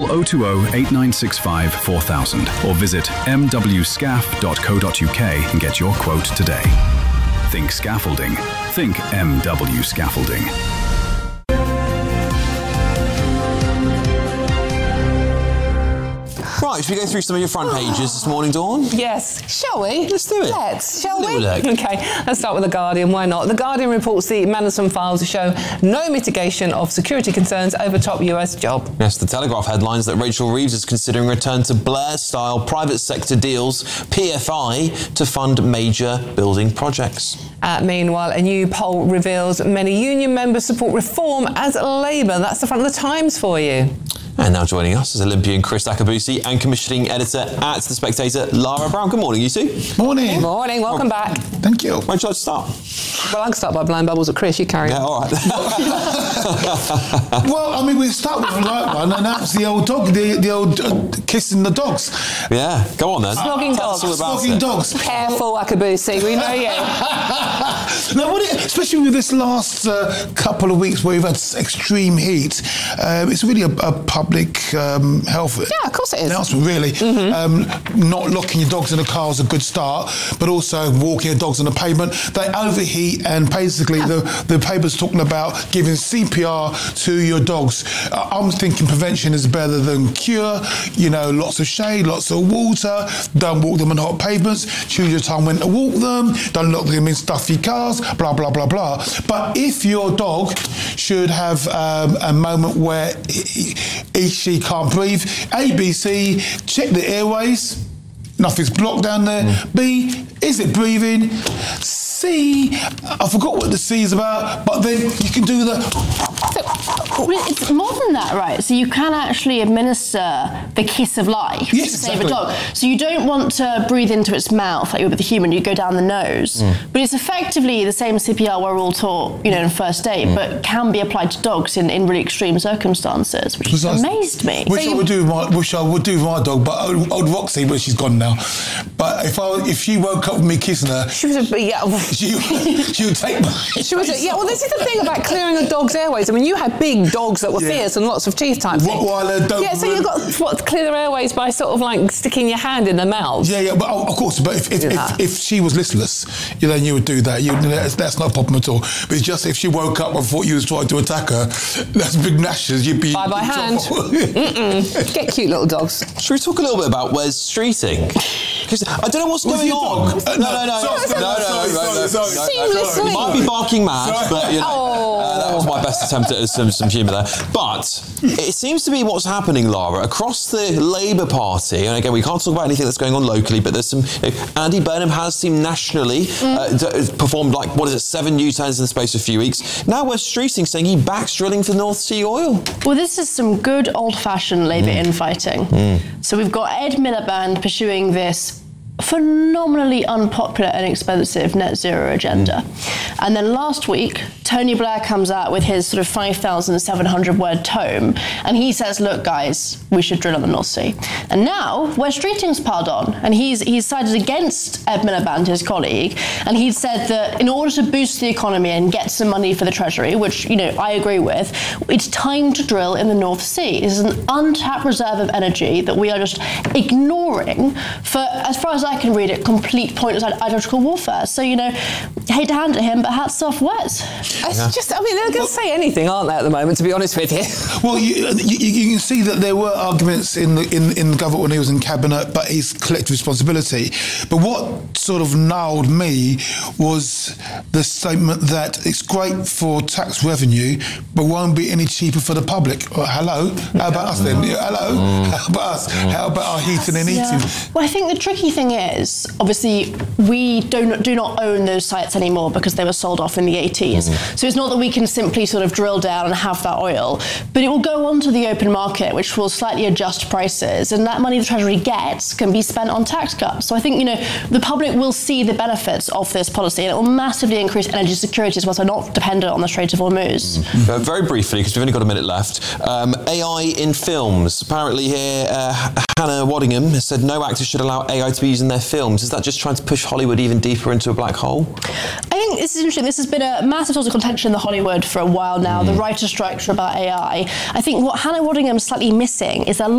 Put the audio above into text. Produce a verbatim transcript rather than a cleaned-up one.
oh two oh, eight nine six five, four thousand or visit m w scaf dot co dot u k and get your quote today. Think scaffolding. Think M W Scaffolding. Right, should we go through some of your front pages this morning, Dawn? Yes. Shall we? Let's do it. Let's, shall we? Look. Okay, let's start with The Guardian. Why not? The Guardian reports the Mandelson files show no mitigation of security concerns over top U S job. Yes, the Telegraph headlines that Rachel Reeves is considering return to Blair-style private sector deals, P F I, to fund major building projects. Uh, meanwhile, a new poll reveals many union members support reform as Labour. That's the front of the Times for you. And now joining us is Olympian Chris Akabusi and commissioning editor at The Spectator, Lara Brown. Good morning, you two. Morning. Good morning, welcome back. Thank you. Where would you like to start? Well, I can start by blowing bubbles at Chris, you carry Yeah, on. all right. Well, I mean, we start with the right one, and that's the old dog, the, the old uh, kissing the dogs. Yeah, go on then. Slogging Tell us dogs. all about Slogging it. dogs. Careful, Akabusi, we know you. Now, what it, especially with this last uh, couple of weeks where we've had extreme heat, uh, it's really a, a public um, health Yeah, of course it is. announcement, really. Mm-hmm. Um, not locking your dogs in the car is a good start, but also walking your dogs on the pavement. They overheat, and basically the, the paper's talking about giving C P R to your dogs. Uh, I'm thinking prevention is better than cure. You know, lots of shade, lots of water. Don't walk them on hot pavements. Choose your time when to walk them. Don't lock them in stuffy cars. Blah blah blah blah. But if your dog should have um, a moment where he, he she can't breathe, A, B, C, check the airways. Nothing's blocked down there. Mm. B, is it breathing? C, I forgot what the C is about, but then you can do the... So, well, it's more than that, right? So you can actually administer the kiss of life Yes, to save exactly. a dog. So you don't want to breathe into its mouth like you would with a human, you go down the nose. Mm. But it's effectively the same C P R we're all taught, you know, in first aid, mm. but can be applied to dogs in, in really extreme circumstances, which has amazed me. Which so I would do with my, which I would do with my dog, but old, old Roxy, but she's gone now. But if I if she woke up with me kissing her, She was a... Yeah. she, she would take my... She was a, yeah, well, this is the thing about clearing a dog's airways. I mean, you had big dogs that were Yeah. fierce and lots of teeth type thing. Rottweiler, Doberman. Yeah, so you've got what, to clear their airways by sort of like sticking your hand in their mouth. Yeah, yeah, but of course, but if if, Yeah. if, if she was listless, you know, then you would do that. You, that's, that's not a problem at all. But it's just if she woke up and thought you was trying to attack her, that's big gnashes. You'd be Bye by hand. Mm-mm. Get cute little dogs. Should we talk a little bit about Wes streeting? Because I don't know what's Was going your on. dog? Uh, no, no, no, Sorry, no, sorry, no, no, sorry, no, no, sorry, no, sorry. no. Seamlessly. He might be barking mad, but you know, Oh. uh, that was my best attempt at some, some humour there. But it seems to be what's happening, Lara, across the Labour Party. And again, we can't talk about anything that's going on locally, but there's some. You know, Andy Burnham has seemed nationally uh, d- performed like what is it, seven U-turns in the space of a few weeks. Now Wes Streeting saying he backs drilling for North Sea oil. Well, this is some good old-fashioned Labour Mm. infighting. Mm. So we've got Ed Miliband pursuing this phenomenally unpopular and expensive net zero agenda. Mm. And then last week, Tony Blair comes out with his sort of five thousand seven hundred word tome, and he says, look, guys, we should drill on the North Sea. And now, Wes Streeting's piled on, and he's, he's sided against Ed Miliband, his colleague, and he said that in order to boost the economy and get some money for the Treasury, which, you know, I agree with, it's time to drill in the North Sea. This is an untapped reserve of energy that we are just ignoring for, as far as I can read it, complete pointless ideological warfare. So, you know, hate to hand it to him, but hats off Wes. It's yeah. just, I mean, they're going to say anything, aren't they, at the moment, to be honest with you? Well, you, you, you can see that there were arguments in the in, in the government when he was in cabinet, but his collective responsibility. But what sort of nailed me was the statement that it's great for tax revenue, but won't be any cheaper for the public. Well, hello, how about us then? Yeah, hello, mm. how about us? Mm. How about our heating and eating? Yeah. Well, I think the tricky thing is, obviously, we do not, do not own those sites anymore because they were sold off in the eighties. Mm-hmm. So it's not that we can simply sort of drill down and have that oil, but it will go onto the open market, which will slightly adjust prices, and that money the Treasury gets can be spent on tax cuts. So I think, you know, the public will see the benefits of this policy, and it will massively increase energy security as well, so not dependent on the Strait of Hormuz. Mm-hmm. Uh, very briefly, because we've only got a minute left, um, A I in films. Apparently here, uh, Hannah Waddingham has said no actors should allow A I to be used in their films. Is that just trying to push Hollywood even deeper into a black hole? I think this is interesting. This has been a massive source of contention in the Hollywood for a while now. Mm. The writer's strikes are about A I. I think what Hannah Waddingham's slightly missing is that